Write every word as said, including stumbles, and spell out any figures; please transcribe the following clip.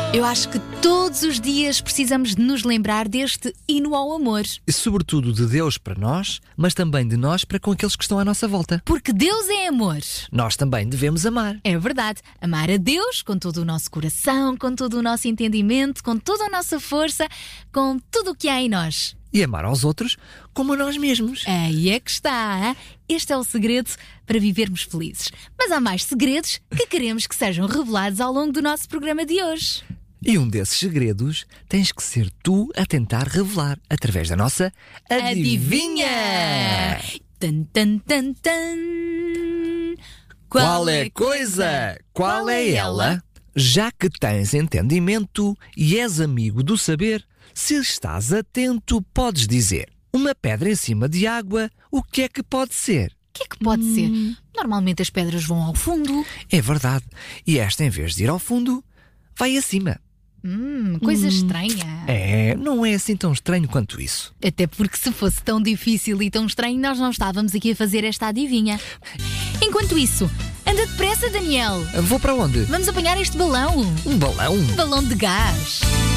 Eu acho que todos os dias precisamos de nos lembrar deste hino ao amor. E sobretudo de Deus para nós, mas também de nós para com aqueles que estão à nossa volta. Porque Deus é amor. Nós também devemos amar. É verdade. Amar a Deus com todo o nosso coração, com todo o nosso entendimento, com toda a nossa força, com tudo o que há em nós. E amar aos outros como a nós mesmos. Aí é que está. Hein? Este é o segredo para vivermos felizes. Mas há mais segredos que queremos que sejam revelados ao longo do nosso programa de hoje. E um desses segredos tens que ser tu a tentar revelar através da nossa Adivinha! Tan, tan, tan, tan. Qual, Qual é a coisa? Qual é ela? Já que tens entendimento e és amigo do saber, se estás atento, podes dizer: uma pedra em cima de água, o que é que pode ser? O que é que pode hum. ser? Normalmente as pedras vão ao fundo. É verdade. E esta, em vez de ir ao fundo, vai acima. Hum, coisa hum. estranha. É, não é assim tão estranho quanto isso. Até porque se fosse tão difícil e tão estranho, nós não estávamos aqui a fazer esta adivinha. Enquanto isso, anda depressa, Daniel. Vou para onde? Vamos apanhar este balão. Um balão? Um balão de gás.